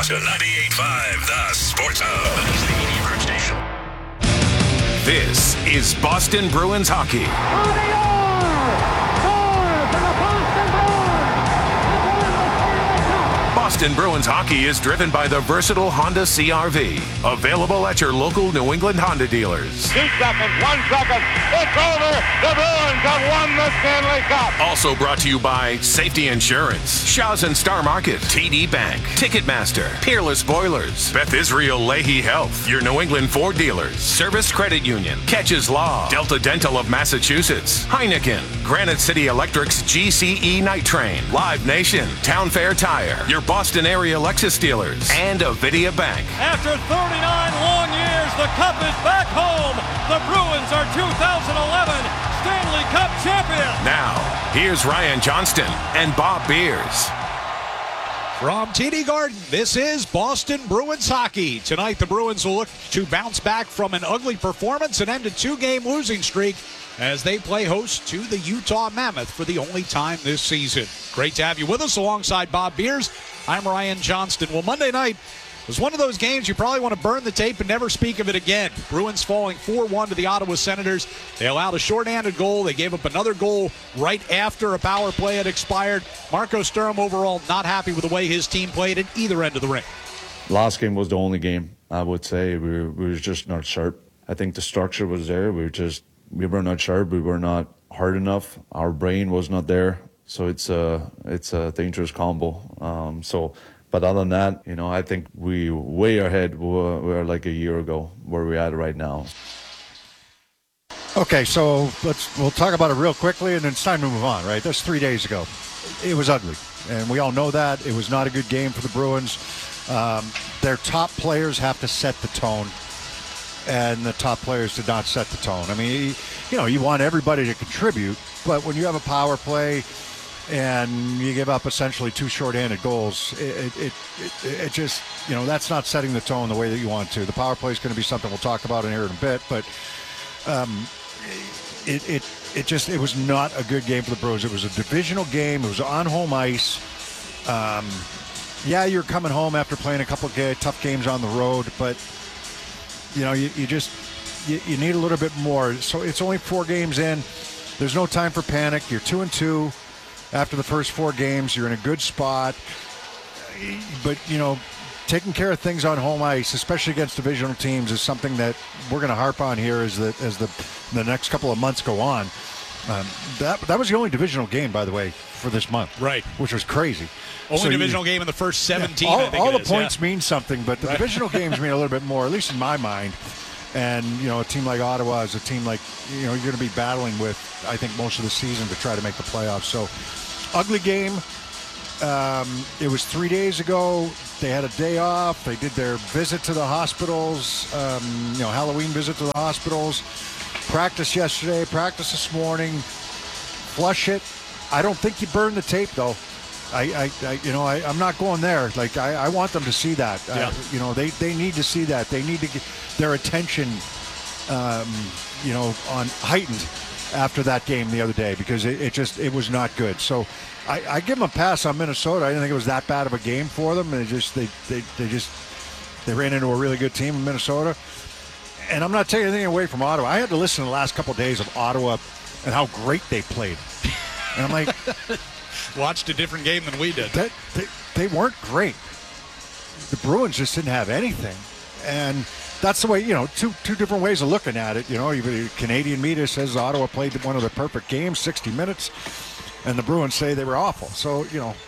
to 98.5 The Sports Hub. This is Boston Bruins hockey. Boston Bruins hockey is driven by the versatile Honda CR-V. Available at your local New England Honda dealers. 2 seconds, 1 second. It's over. The Bruins have won the Stanley Cup. Also brought to you by Safety Insurance, Shaw's and Star Market, TD Bank, Ticketmaster, Peerless Boilers, Beth Israel Leahy Health, your New England Ford dealers, Service Credit Union, Catches Law, Delta Dental of Massachusetts, Heineken, Granite City Electric's GCE Night Train, Live Nation, Town Fair Tire, your Boston area Lexus dealers, and Avidia Bank. After 39 long years, the Cup is back home. The Bruins are 2011 Stanley Cup champions. Now, here's Ryan Johnston and Bob Beers. From TD Garden, this is Boston Bruins hockey. Tonight, the Bruins will look to bounce back from an ugly performance and end a 2-game losing streak as they play host to the Utah Mammoth for the only time this season. Great to have you with us alongside Bob Beers. I'm Ryan Johnston. Well, Monday night was one of those games you probably want to burn the tape and never speak of it again. Bruins falling 4-1 to the Ottawa Senators. They allowed a shorthanded goal. They gave up another goal right after a power play had expired. Marco Sturm overall not happy with the way his team played at either end of the ring. Last game was the only game, I would say. We were just not sharp. I think the structure was there. We were not sharp. We were not hard enough. Our brain was not there. So it's a dangerous combo. But other than that, I think we way ahead. We're like a year ago where we're at right now. Okay, so we'll talk about it real quickly, and then it's time to move on, right? That's 3 days ago. It was ugly, and we all know that. It was not a good game for the Bruins. Their top players have to set the tone, and the top players did not set the tone. I mean, you want everybody to contribute, but when you have a power play and you give up essentially 2 shorthanded goals, it just, that's not setting the tone the way that you want to. The power play is going to be something we'll talk about in here in a bit, but it was not a good game for the Bruins. It was a divisional game. It was on home ice. You're coming home after playing a couple of tough games on the road, but you need a little bit more. So it's only 4 games in. There's no time for panic. You're 2-2 after the first 4 games. You're in a good spot, but taking care of things on home ice, especially against divisional teams, is something that we're going to harp on here as the next couple of months go on. That was the only divisional game, by the way, for this month, right? Which was crazy. Only divisional game in the first 17. All the points mean something, but the divisional games mean a little bit more, at least in my mind. And a team like Ottawa is a team like you're going to be battling with, I think, most of the season to try to make the playoffs. So, ugly game. It was 3 days ago. They had a day off. They did their visit to the hospitals. Halloween visit to the hospitals. Practice yesterday. Practice this morning. Flush it. I don't think you burn the tape though. I'm not going there. Like I want them to see that. Yeah. They need to see that. They need to get their attention, on heightened after that game the other day, because it was not good. So I give them a pass on Minnesota. I didn't think it was that bad of a game for them. They ran into a really good team in Minnesota. And I'm not taking anything away from Ottawa. I had to listen to the last couple of days of Ottawa and how great they played. And I'm like, watched a different game than we did. They weren't great. The Bruins just didn't have anything. And that's the way, two different ways of looking at it. Canadian media says Ottawa played one of the perfect games, 60 minutes, and the Bruins say they were awful. So,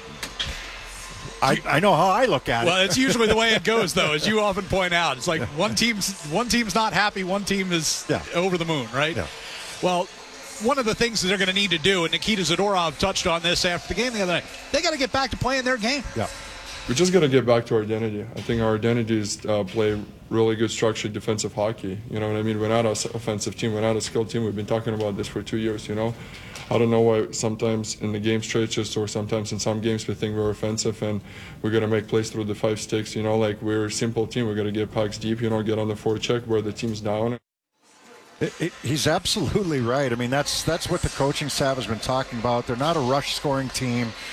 I know how I look at it. Well, it's usually the way it goes, though, as you often point out. It's like one team's not happy, one team is over the moon, right? Yeah. Well, one of the things that they're going to need to do, and Nikita Zadorov touched on this after the game the other night, they got to get back to playing their game. Yeah. We just got to get back to our identity. I think our identity is play really good structured defensive hockey. You know what I mean? We're not an offensive team. We're not a skilled team. We've been talking about this for 2 years, I don't know why sometimes in the game stretches or sometimes in some games we think we're offensive and we're going to make plays through the 5 sticks. We're a simple team. We're going to get pucks deep, get on the forecheck where the team's down. He's absolutely right. I mean, that's what the coaching staff has been talking about. They're not a rush-scoring team.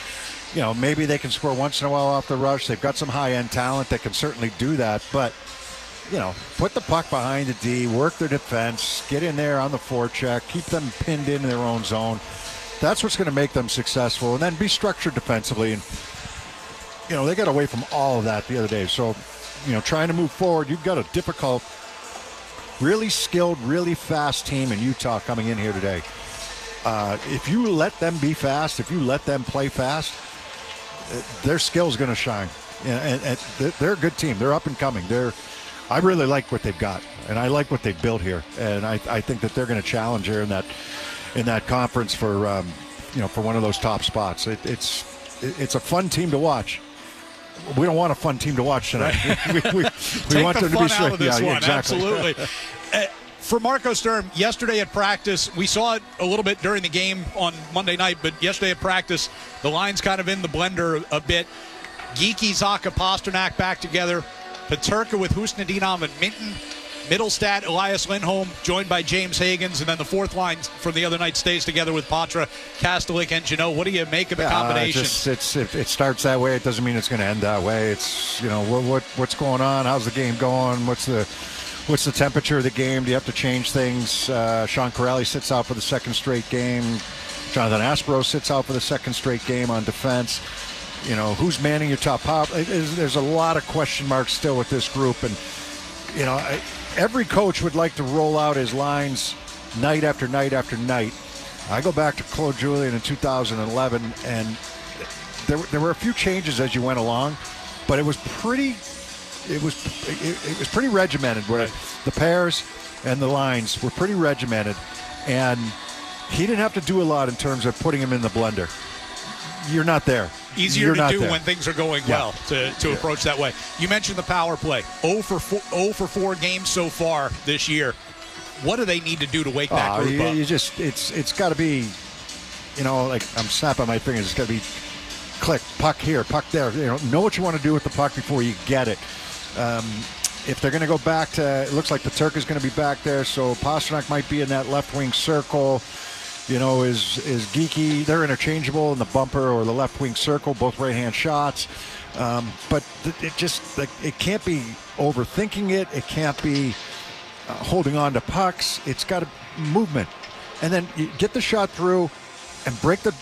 maybe they can score once in a while off the rush. They've got some high-end talent that can certainly do that. But, put the puck behind the D, work their defense, get in there on the forecheck, keep them pinned in their own zone. That's what's going to make them successful. And then be structured defensively. And, they got away from all of that the other day. So, trying to move forward, you've got a difficult, really skilled, really fast team in Utah coming in here today. If you let them be fast, if you let them play fast, their skill's going to shine. And they're a good team. They're up and coming. I really like what they've got, and I like what they've built here. And I think that they're going to challenge here in that conference for one of those top spots. It's a fun team to watch. We don't want a fun team to watch tonight. we want them to be straight. Yeah, exactly. Absolutely. For Marco Sturm, yesterday at practice, we saw it a little bit during the game on Monday night, but yesterday at practice, the line's kind of in the blender a bit. Geekie, Zacha, Pasternak back together. Peterka with Husnadinov and Minton. Middlestat, Elias Lindholm, joined by James Higgins, and then the fourth line from the other night stays together with Patra, Kastelik, and Janot. What do you make of the combination? It starts that way. It doesn't mean it's going to end that way. It's what's going on? How's the game going? What's the temperature of the game? Do you have to change things? Sean Corelli sits out for the second straight game. Jonathan Aspero sits out for the second straight game on defense. Who's manning your top power? There's a lot of question marks still with this group, and every coach would like to roll out his lines night after night after night. I go back to Claude Julien in 2011, and there were a few changes as you went along, but it was pretty regimented, where the pairs and the lines were pretty regimented, and he didn't have to do a lot in terms of putting him in the blender. You're not there. Easier to do when things are going well to approach that way. You mentioned the power play. 0 for 4 games so far this year. What do they need to do to wake that group up? It's got to be, like I'm snapping my fingers. It's got to be click, puck here, puck there. Know what you want to do with the puck before you get it. If they're going to go back to, it looks like Peterka is going to be back there, so Pasternak might be in that left wing circle. Is Geekie, they're interchangeable in the bumper or the left wing circle, both right-hand shots. But it can't be overthinking it. It can't be holding on to pucks. It's got a movement. And then you get the shot through and break the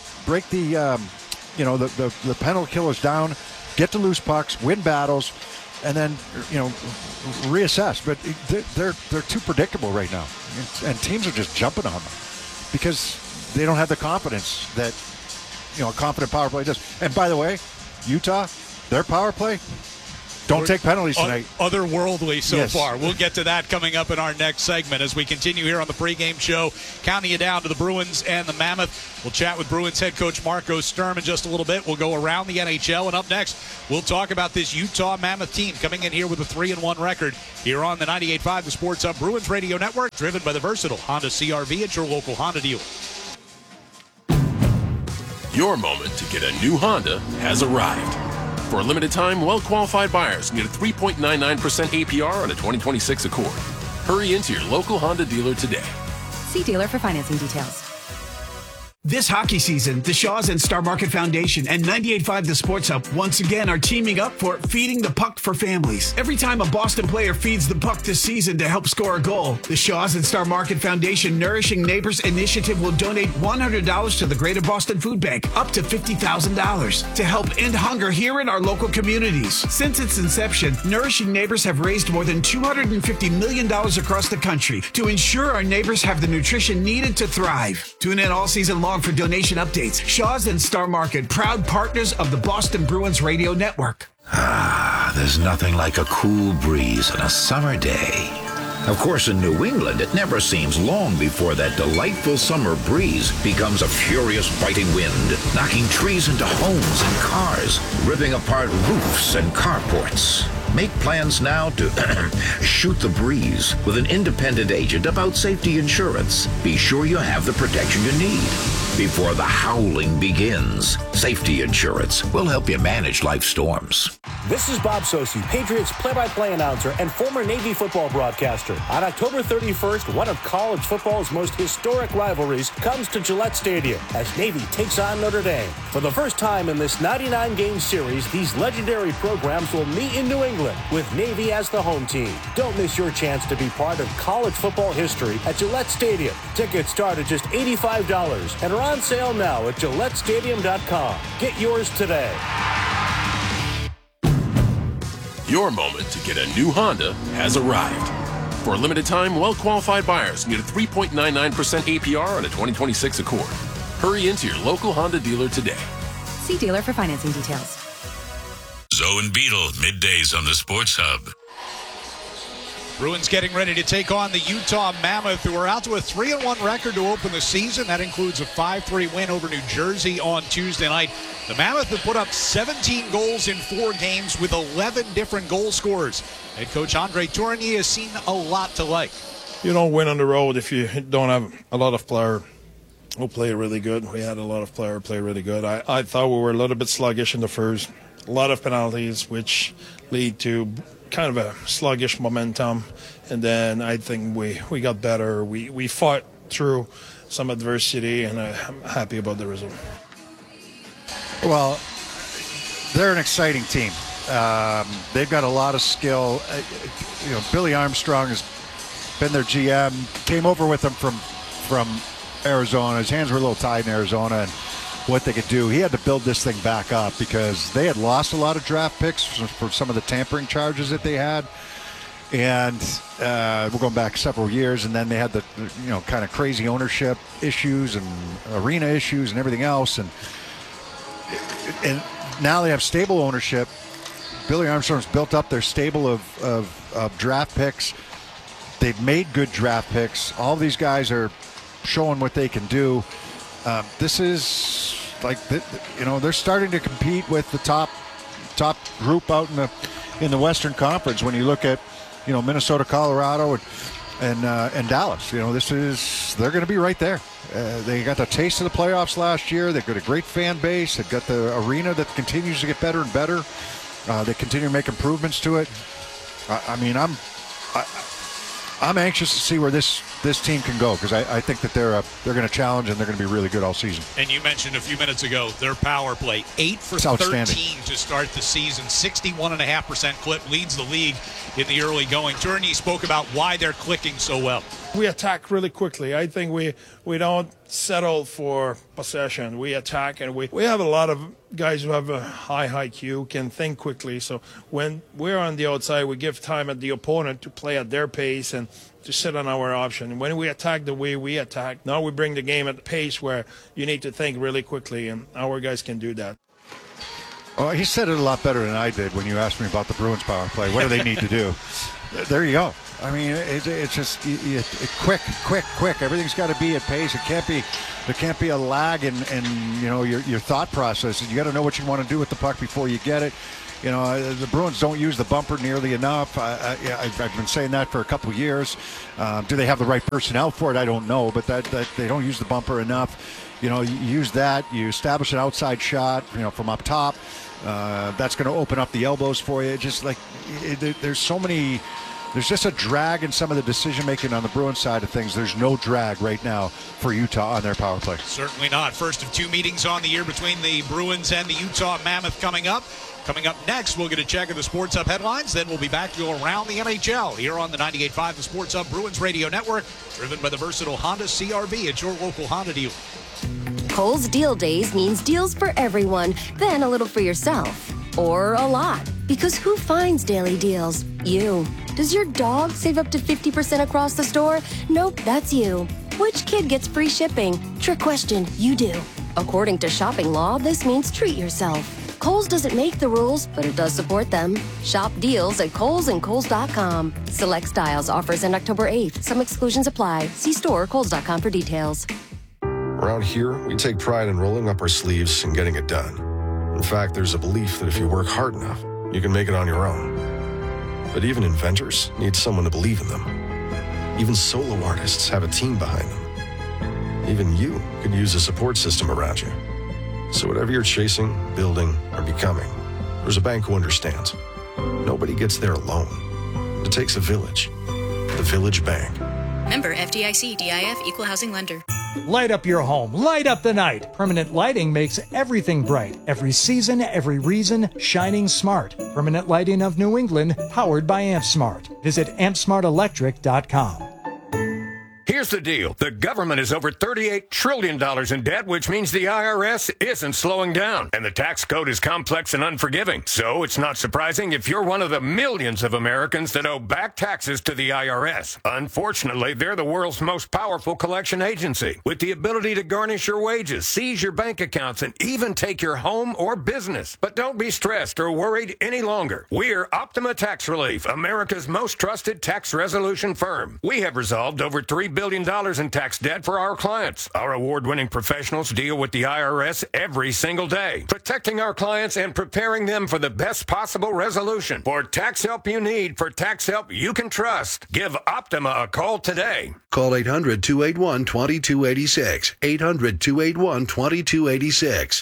penalty killers down, get to loose pucks, win battles, and then, reassess. But they're too predictable right now. And teams are just jumping on them, because they don't have the confidence that, a confident power play does. And by the way, Utah, their power play, don't take penalties tonight. Otherworldly so far. We'll get to that coming up in our next segment as we continue here on the pregame show, counting you down to the Bruins and the Mammoth. We'll chat with Bruins head coach Marco Sturm in just a little bit. We'll go around the NHL, and up next, we'll talk about this Utah Mammoth team coming in here with a 3-1 record here on the 98.5 The Sports Hub Bruins Radio Network, driven by the versatile Honda CR-V at your local Honda dealer. Your moment to get a new Honda has arrived. For a limited time, well-qualified buyers can get a 3.99% APR on a 2026 Accord. Hurry into your local Honda dealer today. See dealer for financing details. This hockey season, the Shaws and Star Market Foundation and 98.5 The Sports Hub once again are teaming up for Feeding the Puck for Families. Every time a Boston player feeds the puck this season to help score a goal, the Shaws and Star Market Foundation Nourishing Neighbors Initiative will donate $100 to the Greater Boston Food Bank, up to $50,000, to help end hunger here in our local communities. Since its inception, Nourishing Neighbors have raised more than $250 million across the country to ensure our neighbors have the nutrition needed to thrive. Tune in all season long for donation updates. Shaws and Star Market, proud partners of the Boston Bruins Radio Network. There's nothing like a cool breeze on a summer day. Of course, in New England, it never seems long before that delightful summer breeze becomes a furious biting wind, knocking trees into homes and cars, ripping apart roofs and carports. Make plans now to shoot the breeze with an independent agent about safety insurance. Be sure you have the protection you need before the howling begins. Safety insurance will help you manage life storms. This is Bob Sosi, Patriots play-by-play announcer and former Navy football broadcaster. On October 31st, one of college football's most historic rivalries comes to Gillette Stadium as Navy takes on Notre Dame. For the first time in this 99-game series, these legendary programs will meet in New England with Navy as the home team. Don't miss your chance to be part of college football history at Gillette Stadium. Tickets start at just $85 and are on sale now at GilletteStadium.com. Get yours today. Your moment to get a new Honda has arrived. For a limited time, well-qualified buyers can get a 3.99% APR on a 2026 Accord. Hurry into your local Honda dealer today. See dealer for financing details. Zoe and Beetle, middays on the Sports Hub. Bruins getting ready to take on the Utah Mammoth, who are out to a 3-1 record to open the season. That includes a 5-3 win over New Jersey on Tuesday night. The Mammoth have put up 17 goals in 4 games with 11 different goal scorers. Head coach Andre Tourigny has seen a lot to like. You don't win on the road if you don't have a lot of players who play really good. We had a lot of players play really good. I thought we were a little bit sluggish in the first. A lot of penalties, which lead to kind of a sluggish momentum, and then I think we got better. We fought through some adversity, and I'm happy about the result. Well, they're an exciting team. They've got a lot of skill. Billy Armstrong has been their GM. Came over with them from Arizona. His hands were a little tied in Arizona, and what they could do. He had to build this thing back up because they had lost a lot of draft picks for some of the tampering charges that they had. And we're going back several years, and then they had the kind of crazy ownership issues and arena issues and everything else. And now they have stable ownership. Billy Armstrong's built up their stable of draft picks. They've made good draft picks. All these guys are showing what they can do. This is like they're starting to compete with the top group out in the Western Conference. When you look at Minnesota, Colorado, and Dallas, they're going to be right there. They got the taste of the playoffs last year. They've got a great fan base. They've got the arena that continues to get better and better. They continue to make improvements to it. I'm anxious to see where this team can go because I think that they're going to challenge and they're going to be really good all season. And you mentioned a few minutes ago their power play, 8 for 13 to start the season, 61.5% clip, leads the league in the early going. Tourigny spoke about why they're clicking so well. We attack really quickly. I think we don't settle for possession. We attack, and we have a lot of guys who have a high IQ, can think quickly. So when we're on the outside, we give time at the opponent to play at their pace and to sit on our option. When we attack the way we attack, now we bring the game at the pace where you need to think really quickly, and our guys can do that. Well, he said it a lot better than I did when you asked me about the Bruins power play. What do they need to do? There you go. I mean, it's just quick. Everything's got to be at pace. There can't be a lag in your thought process. You got to know what you want to do with the puck before you get it. The Bruins don't use the bumper nearly enough. I've been saying that for a couple of years. Do they have the right personnel for it? I don't know, but that they don't use the bumper enough. You use that. You establish an outside shot, from up top. That's going to open up the elbows for you. Just like there's so many. There's just a drag in some of the decision-making on the Bruins side of things. There's no drag right now for Utah on their power play. Certainly not. First of 2 meetings on the year between the Bruins and the Utah Mammoth coming up. Coming up next, we'll get a check of the Sports Hub headlines. Then we'll be back to go around the NHL here on the 98.5 The Sports Hub Bruins Radio Network, driven by the versatile Honda CR-V at your local Honda dealer. Kohl's Deal Days means deals for everyone, then a little for yourself. Or a lot. Because who finds daily deals? You. Does your dog save up to 50% across the store? Nope, that's you. Which kid gets free shipping? Trick question, you do. According to shopping law, this means treat yourself. Kohl's doesn't make the rules, but it does support them. Shop deals at KohlsandKohls.com. Select styles offers end October 8th. Some exclusions apply. See store or Kohls.com for details. Around here, we take pride in rolling up our sleeves and getting it done. In fact, there's a belief that if you work hard enough, you can make it on your own. But even inventors need someone to believe in them. Even solo artists have a team behind them. Even you could use a support system around you. So whatever you're chasing, building, or becoming, There's a bank who understands. Nobody gets there alone. It takes a village. The Village Bank. Member FDIC, DIF, Equal Housing Lender. Light up your home. Light up the night. Permanent lighting makes everything bright. Every season, every reason, shining smart. Permanent Lighting of New England, powered by AmpSmart. Visit ampsmartelectric.com. Here's the deal. The government is over $38 trillion in debt, which means the IRS isn't slowing down. And the tax code is complex and unforgiving. So it's not surprising if you're one of the millions of Americans that owe back taxes to the IRS. Unfortunately, they're the world's most powerful collection agency, with the ability to garnish your wages, seize your bank accounts, and even take your home or business. But don't be stressed or worried any longer. We're Optima Tax Relief, America's most trusted tax resolution firm. We have resolved over $3 billion in tax debt for our clients. Our award-winning professionals deal with the IRS every single day, protecting our clients and preparing them for the best possible resolution. For tax help you need, for tax help you can trust, give Optima a call today. Call 800-281-2286. 800-281-2286.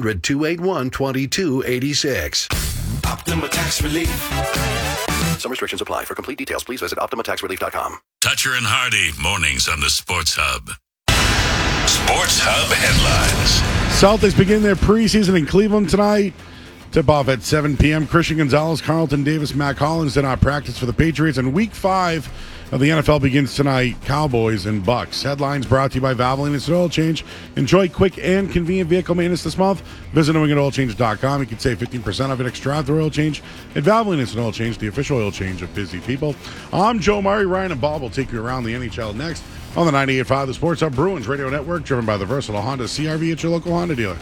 800-281-2286. Optima Tax Relief. Some restrictions apply. For complete details, please visit OptimaTaxRelief.com. Toucher and Hardy, mornings on the Sports Hub. Sports Hub headlines. Celtics begin their preseason in Cleveland tonight. Tip-off at 7 p.m. Christian Gonzalez, Carlton Davis, Matt Collins did not practice for the Patriots. And Week 5 of the NFL begins tonight. Cowboys and Bucks. Headlines brought to you by Valvoline Instant Oil Change. Enjoy quick and convenient vehicle maintenance this month. Visit NewEnglandOilChange.com. You can save 15% off an extra after oil change at Valvoline Instant Oil Change, the official oil change of busy people. I'm Joe Murray. Ryan and Bob will take you around the NHL next on the 98.5 The Sports Hub Bruins Radio Network, driven by the versatile Honda CR-V at your local Honda dealer.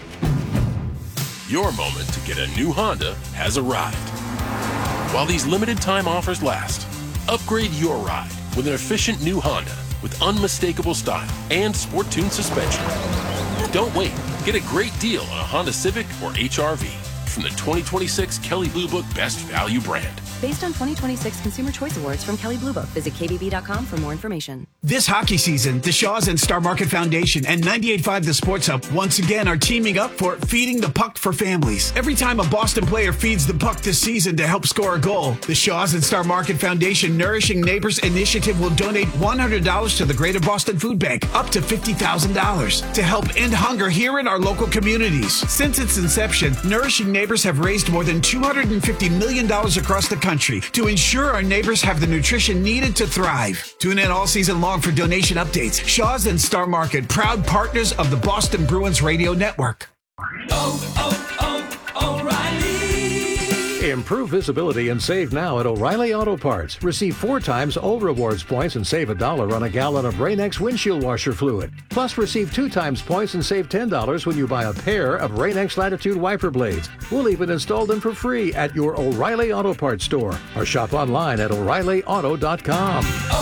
Your moment to get a new Honda has arrived. While these limited time offers last, upgrade your ride with an efficient new Honda with unmistakable style and sport-tuned suspension. Don't wait. Get a great deal on a Honda Civic or HR-V from the 2026 Kelley Blue Book Best Value brand. Based on 2026 Consumer Choice Awards from Kelley Blue Book. Visit KBB.com for more information. This hockey season, the Shaws and Star Market Foundation and 98.5 The Sports Hub once again are teaming up for Feeding the Puck for Families. Every time a Boston player feeds the puck this season to help score a goal, the Shaws and Star Market Foundation Nourishing Neighbors Initiative will donate $100 to the Greater Boston Food Bank, up to $50,000, to help end hunger here in our local communities. Since its inception, Nourishing Neighbors have raised more than $250 million across the country to ensure our neighbors have the nutrition needed to thrive. Tune in all season long for donation updates. Shaws and Star Market, proud partners of the Boston Bruins Radio Network. O'Reilly. Improve visibility and save now at O'Reilly Auto Parts. Receive 4 times O Rewards points and save $1 on a gallon of Rain-X windshield washer fluid. Plus, receive 2 times points and save $10 when you buy a pair of Rain-X Latitude wiper blades. We'll even install them for free at your O'Reilly Auto Parts store or shop online at O'ReillyAuto.com.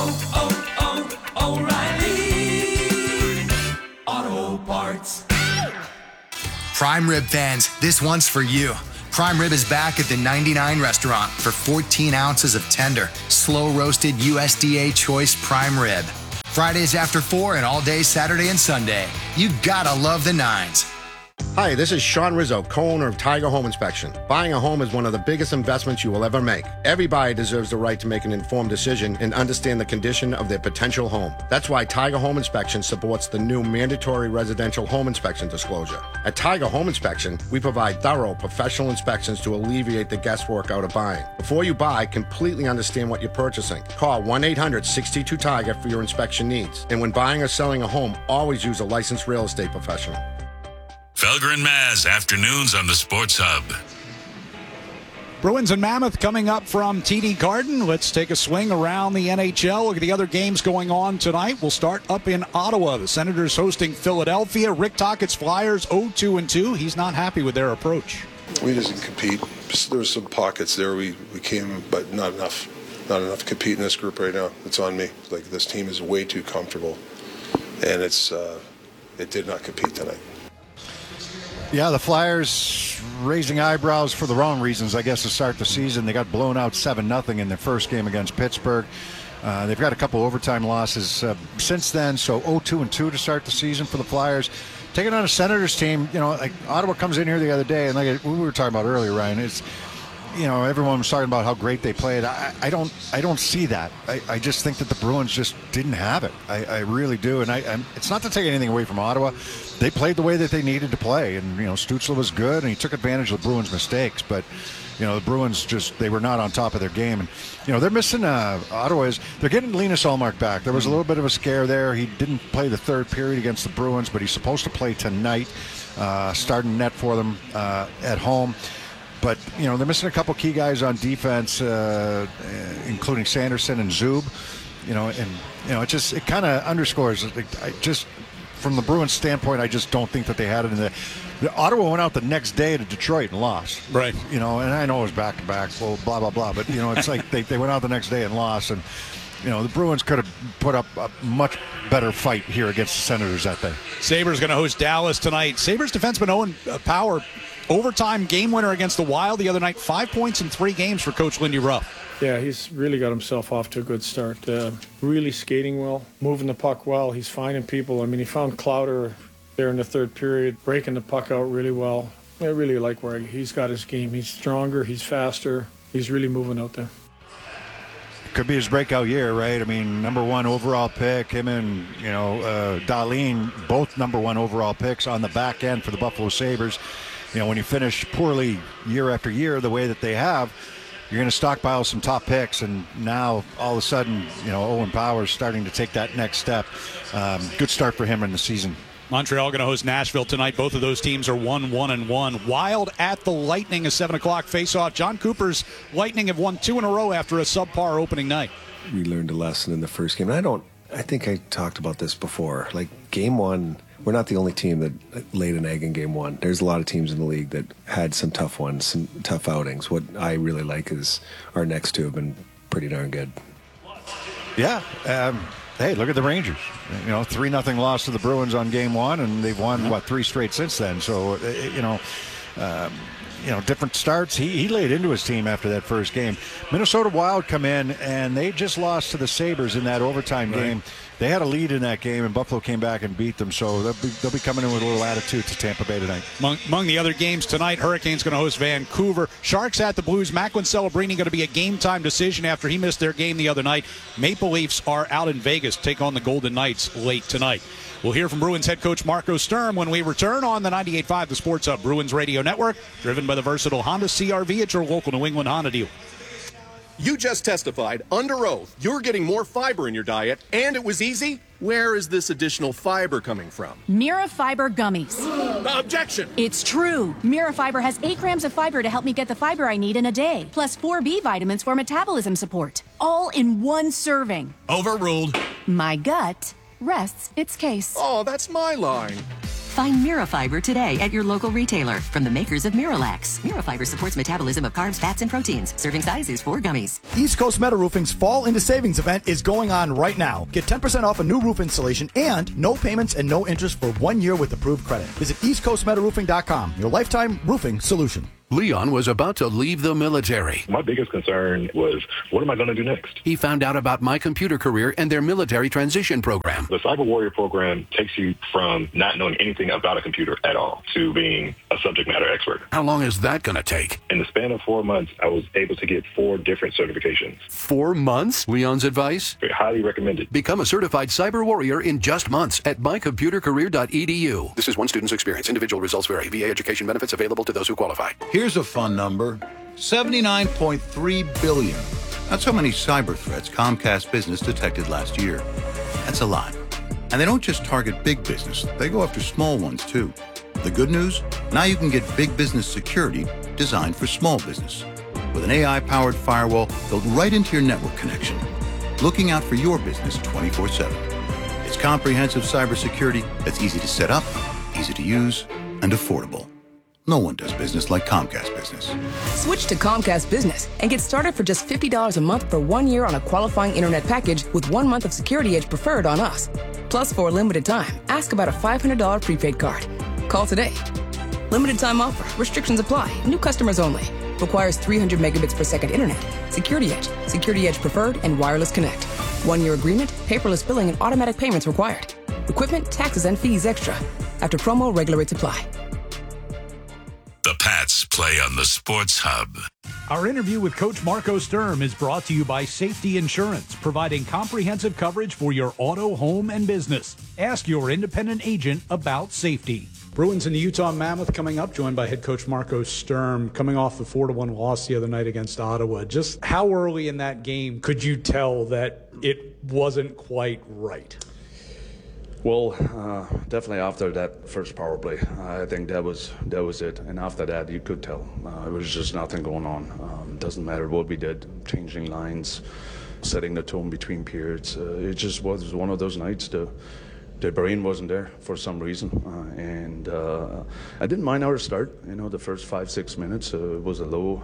O'Reilly Auto Parts. Prime Rib fans, this one's for you. Prime Rib is back at the 99 restaurant for 14 ounces of tender, slow-roasted USDA choice prime rib. Fridays after 4 and all day Saturday and Sunday. You gotta love the 9s. Hi, this is Sean Rizzo, co-owner of Tiger Home Inspection. Buying a home is one of the biggest investments you will ever make. Every buyer deserves the right to make an informed decision and understand the condition of their potential home. That's why Tiger Home Inspection supports the new mandatory residential home inspection disclosure. At Tiger Home Inspection, we provide thorough, professional inspections to alleviate the guesswork out of buying. Before you buy, completely understand what you're purchasing. Call 1-800-62-TIGER for your inspection needs. And when buying or selling a home, always use a licensed real estate professional. Felger and Maz, afternoons on the Sports Hub. Bruins and Mammoth coming up from TD Garden. Let's take a swing around the NHL. Look at the other games going on tonight. We'll start up in Ottawa. The Senators hosting Philadelphia. Rick Tockett's Flyers 0-2-2. He's not happy with their approach. We didn't compete. There were some pockets there. We came, but not enough. Not enough to compete in this group right now. It's on me. Like, this team is way too comfortable, and it did not compete tonight. Yeah, the Flyers raising eyebrows for the wrong reasons, I guess, to start the season. They got blown out 7-0 in their first game against Pittsburgh. They've got a couple overtime losses since then, so 0-2-2 to start the season for the Flyers. Taking on a Senators team, like Ottawa comes in here the other day, and like we were talking about earlier, Ryan, it's, everyone was talking about how great they played. I don't see that. I just think that the Bruins just didn't have it. I really do, and it's not to take anything away from Ottawa. They played the way that they needed to play, and Stützle was good, and he took advantage of the Bruins' mistakes, but the Bruins they were not on top of their game. And, they're missing Ottawa. They're getting Linus Ullmark back. There was a little bit of a scare there. He didn't play the third period against the Bruins, but he's supposed to play tonight, starting net for them at home. But, they're missing a couple key guys on defense, including Sanderson and Zub. It kind of underscores, from the Bruins standpoint, I just don't think that they had it in the Ottawa went out the next day to Detroit and lost. Right. And I know it was back-to-back, well, blah, blah, blah. But, it's like they went out the next day and lost. And, the Bruins could have put up a much better fight here against the Senators that day. Sabres going to host Dallas tonight. Sabres defenseman Owen Power, overtime game winner against the Wild the other night. 5 points in 3 games for Coach Lindy Ruff. Yeah, he's really got himself off to a good start. Really skating well, moving the puck well. He's finding people. He found Clowder there in the third period, breaking the puck out really well. I really like where he's got his game. He's stronger, he's faster, he's really moving out there. Could be his breakout year, right? Number 1 overall pick, him and, Dahlin, both number 1 overall picks on the back end for the Buffalo Sabres. When you finish poorly year after year the way that they have, you're going to stockpile some top picks, and now all of a sudden, Owen Power's starting to take that next step. Good start for him in the season. Montreal going to host Nashville tonight. Both of those teams are 1-1-1. Wild at the Lightning, a 7 o'clock face-off. John Cooper's Lightning have won 2 in a row after a subpar opening night. We learned a lesson in the first game. I think I talked about this before. Like, game 1, we're not the only team that laid an egg in game 1. There's a lot of teams in the league that had some tough ones, some tough outings. What I really like is our next 2 have been pretty darn good. Yeah. Hey, look at the Rangers. 3-0 loss to the Bruins on game 1, and they've won 3 straight since then. So, different starts. He laid into his team after that first game. Minnesota Wild come in, and they just lost to the Sabres in that overtime game. They had a lead in that game, and Buffalo came back and beat them. So they'll be coming in with a little attitude to Tampa Bay tonight. Among the other games tonight, Hurricanes going to host Vancouver. Sharks at the Blues. Macklin Celebrini going to be a game-time decision after he missed their game the other night. Maple Leafs are out in Vegas to take on the Golden Knights late tonight. We'll hear from Bruins head coach Marco Sturm when we return on the 98.5 The Sports Hub Bruins Radio Network, driven by the versatile Honda CR-V at your local New England Honda dealer. You just testified under oath you're getting more fiber in your diet, and it was easy. Where is this additional fiber coming from? Mira Fiber Gummies. Objection! It's true. Mira Fiber has 8 grams of fiber to help me get the fiber I need in a day, plus 4 B vitamins for metabolism support. All in one serving. Overruled. My gut rests its case. Oh, that's my line. Find Mirafiber today at your local retailer from the makers of Miralax. Mirafiber supports metabolism of carbs, fats, and proteins. Serving size is 4 gummies. East Coast Metal Roofing's Fall into Savings event is going on right now. Get 10% off a new roof installation and no payments and no interest for 1 year with approved credit. Visit eastcoastmetalroofing.com, your lifetime roofing solution. Leon was about to leave the military. My biggest concern was, what am I going to do next? He found out about My Computer Career and their military transition program. The Cyber Warrior program takes you from not knowing anything about a computer at all to being a subject matter expert. How long is that going to take? In the span of 4 months, I was able to get 4 different certifications. 4 months? Leon's advice? Very highly recommended. Become a certified cyber warrior in just months at mycomputercareer.edu. This is one student's experience. Individual results vary. VA education benefits available to those who qualify. Here's a fun number, 79.3 billion. That's how many cyber threats Comcast Business detected last year. That's a lot. And they don't just target big business, they go after small ones too. The good news? Now you can get big business security designed for small business. With an AI-powered firewall built right into your network connection. Looking out for your business 24/7. It's comprehensive cybersecurity that's easy to set up, easy to use, and affordable. No one does business like Comcast Business. Switch to Comcast Business and get started for just $50 a month for 1 year on a qualifying internet package with 1 month of Security Edge Preferred on us. Plus, for a limited time, ask about a $500 prepaid card. Call today. Limited time offer. Restrictions apply. New customers only. Requires 300 megabits per second internet. Security Edge. Security Edge Preferred and Wireless Connect. 1-year agreement, paperless billing, and automatic payments required. Equipment, taxes, and fees extra. After promo, regular rates apply. The Pats play on the Sports Hub. Our interview with Coach Marco Sturm is brought to you by Safety Insurance, providing comprehensive coverage for your auto, home, and business. Ask your independent agent about safety. Bruins and the Utah Mammoth coming up, joined by head coach Marco Sturm, coming off the 4-1 loss the other night against Ottawa. Just how early in that game could you tell that it wasn't quite right? Well, definitely after that first power play, I think that was it. And after that, you could tell it was just nothing going on. Doesn't matter what we did, changing lines, setting the tone between periods. It just was one of those nights. The brain wasn't there for some reason, and I didn't mind our start. The first 5-6 minutes was a low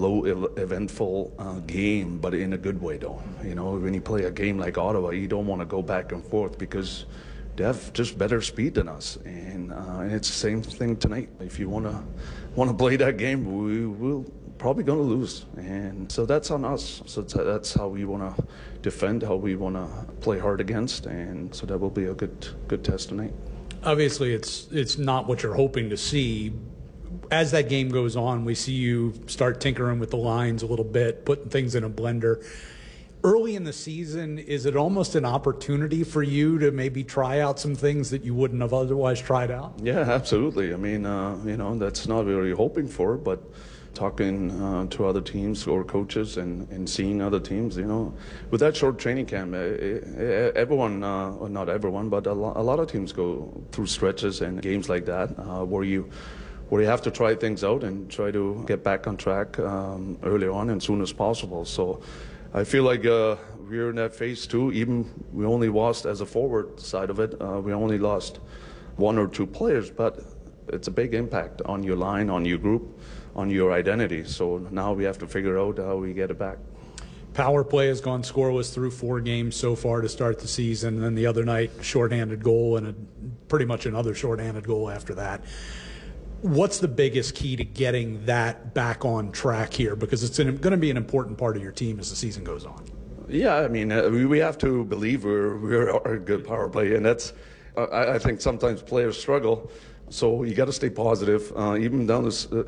eventful game, but in a good way though. When you play a game like Ottawa, you don't want to go back and forth because they have just better speed than us, and it's the same thing tonight. If you want to play that game, we will probably going to lose, and so that's on us. So that's how we want to defend, how we want to play hard against, and so that will be a good test tonight. Obviously, it's not what you're hoping to see. As that game goes on, we see you start tinkering with the lines a little bit, putting things in a blender. Early in the season, is it almost an opportunity for you to maybe try out some things that you wouldn't have otherwise tried out? Yeah, absolutely. I mean, that's not really hoping for, but talking to other teams or coaches and seeing other teams, with that short training camp, everyone, not everyone, but a lot of teams go through stretches and games like that where you have to try things out and try to get back on track early on and soon as possible. So I feel like we're in that phase too. Even we only lost as a forward side of it. We only lost 1 or 2 players, but it's a big impact on your line, on your group, on your identity. So now we have to figure out how we get it back. Power play has gone scoreless through 4 games so far to start the season. And then the other night, shorthanded goal and pretty much another shorthanded goal after that. What's the biggest key to getting that back on track here? Because it's going to be an important part of your team as the season goes on. Yeah, I mean, we have to believe we're a good power play, and that's I think sometimes players struggle. So you got to stay positive, even down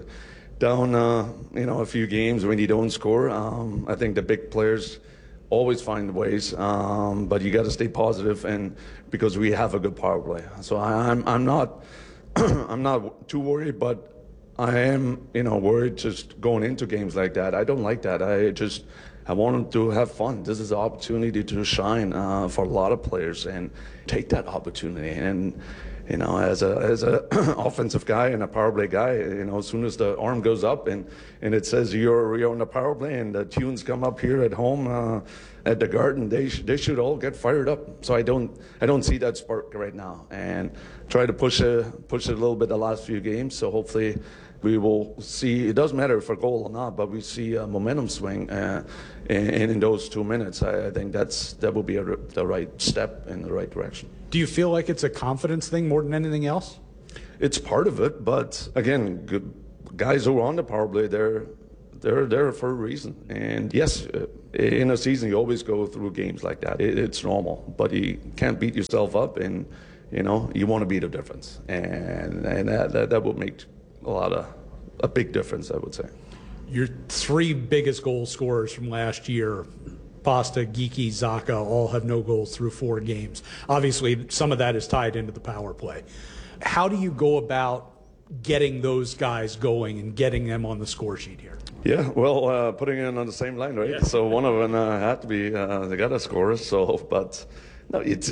a few games when you don't score. I think the big players always find ways, but you got to stay positive, and because we have a good power play. So I'm not. I'm not too worried, but I am, worried just going into games like that. I don't like that. I want them to have fun. This is an opportunity to shine for a lot of players, and take that opportunity. And as a offensive guy and a power play guy, as soon as the arm goes up and it says you're on the power play and the tunes come up here at home at the Garden, they should all get fired up. So I don't see that spark right now, and try to push it a little bit the last few games. So hopefully we will see. It doesn't matter if a goal or not, but we see a momentum swing in those 2 minutes. I think that will be the right step in the right direction. Do you feel like it's a confidence thing more than anything else? It's part of it, but again, good guys who are on the power play, they're there for a reason. And yes, in a season you always go through games like that. It's normal, but you can't beat yourself up, and you want to be the difference, and that will make a big difference, I would say. Your 3 biggest goal scorers from last year, Pasta, Geekie, Zacha, all have no goals through 4 games. Obviously, some of that is tied into the power play. How do you go about getting those guys going and getting them on the score sheet here? Yeah, well, putting it on the same line, right? Yeah. So one of them had to be, they got to score. So, but no, it's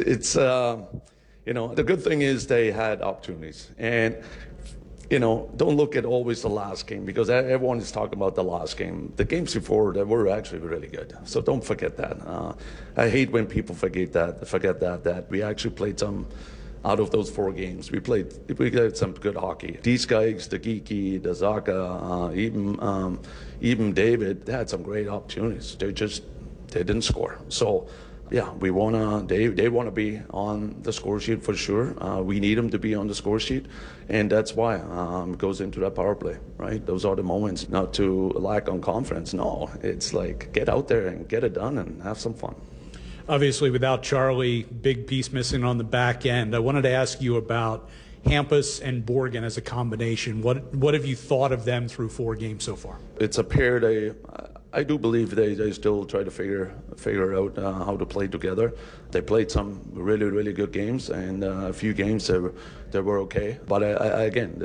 the good thing is they had opportunities. And, don't look at always the last game, because everyone is talking about the last game. The games before that were actually really good. So don't forget that. I hate when people forget that we actually played some. Out of those 4 games, we played some good hockey. These guys, the Geekie, the Zacha, even David, they had some great opportunities. They didn't score. So, yeah, they want to be on the score sheet for sure. We need them to be on the score sheet, and that's why it goes into that power play, right? Those are the moments, not to lack on confidence. No, it's like get out there and get it done and have some fun. Obviously, without Charlie, big piece missing on the back end. I wanted to ask you about Hampus and Borgen as a combination. What have you thought of them through 4 games so far? It's a pair I do believe they still try to figure out how to play together. They played some really, really good games, and a few games that were okay. But again,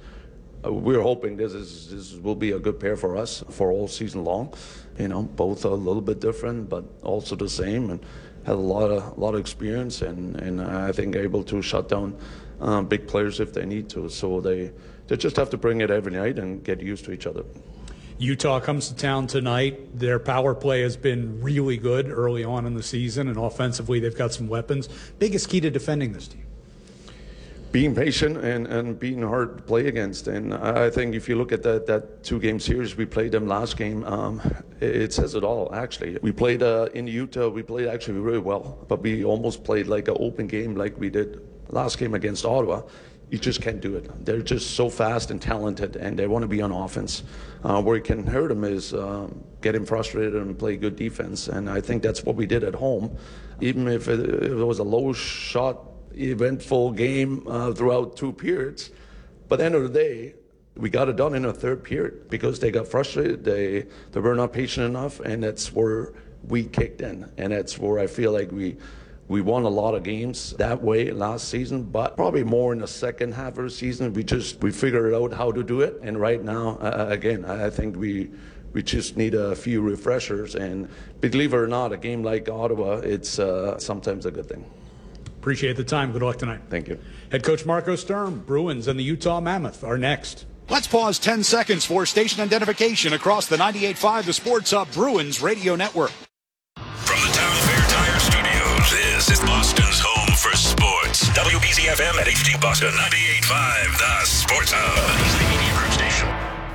we're hoping this will be a good pair for us for all season long. You know, both a little bit different, but also the same, and have a lot of experience, and I think able to shut down big players if they need to. So they just have to bring it every night and get used to each other. Utah comes to town tonight. Their power play has been really good early on in the season, and offensively they've got some weapons. Biggest key to defending this team? Being patient and being hard to play against. And I think if you look at that 2-game series, we played them last game, it says it all, actually. We played in Utah, we played actually really well, but we almost played like an open game like we did last game against Ottawa. You just can't do it. They're just so fast and talented, and they want to be on offense. Where you can hurt them is getting frustrated and play good defense, and I think that's what we did at home. Even if it was a low-shot, eventful game throughout 2 periods, but at the end of the day, we got it done in a 3rd period because they got frustrated, they were not patient enough, and that's where we kicked in, and that's where I feel like we won a lot of games that way last season, but probably more in the second half of the season. We figured out how to do it, and right now, again, I think we just need a few refreshers, and believe it or not, a game like Ottawa, it's sometimes a good thing. Appreciate the time. Good luck tonight. Thank you. Head coach Marco Sturm. Bruins and the Utah Mammoth are next. Let's pause 10 seconds for station identification across the 98.5 The Sports Hub Bruins Radio Network. From the Town Fair Tire Studios, this is Boston's home for sports. WBZ-FM at HD Boston 98.5 The Sports Hub. The Media Group station.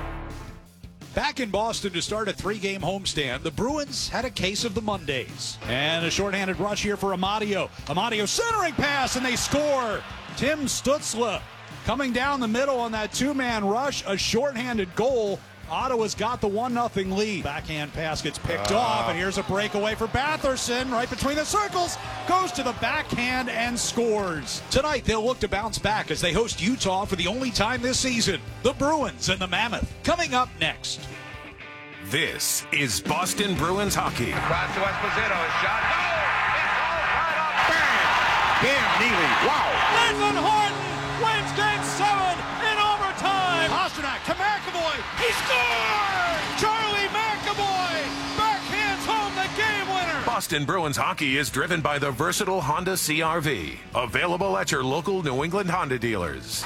Back in Boston to start a 3-game homestand, the Bruins had a case of the Mondays. And a shorthanded rush here for Amadio. Amadio centering pass, and they score. Tim Stützle coming down the middle on that 2-man rush, a shorthanded goal. Ottawa's got the 1-0 lead. Backhand pass gets picked off, and here's a breakaway for Batherson right between the circles. Goes to the backhand and scores. Tonight, they'll look to bounce back as they host Utah for the only time this season. The Bruins and the Mammoth coming up next. This is Boston Bruins hockey. Across to Esposito, a shot. No! It's all right up. Bang! Cam Neely. Wow! Nathan Horton wins Game 7 in overtime. Pastrnak to McAvoy. He scores! Charlie McAvoy backhands home the game winner. Boston Bruins hockey is driven by the versatile Honda CR-V. Available at your local New England Honda dealers.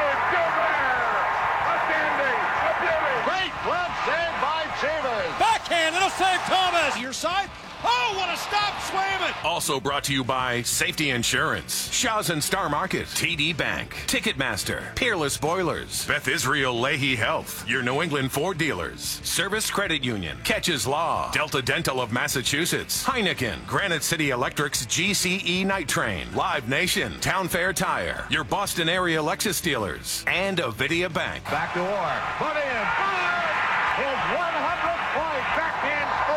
Backhand, it'll save Thomas. Your side. Oh, what a stop, Swayman. Also brought to you by Safety Insurance, Shaw's and Star Market, TD Bank, Ticketmaster, Peerless Boilers, Beth Israel Leahy Health, your New England Ford dealers, Service Credit Union, Catches Law, Delta Dental of Massachusetts, Heineken, Granite City Electric's GCE Night Train, Live Nation, Town Fair Tire, your Boston area Lexus dealers, and Avidia Bank. Back to Orr. Put in. Fire! His 100th point. Backhand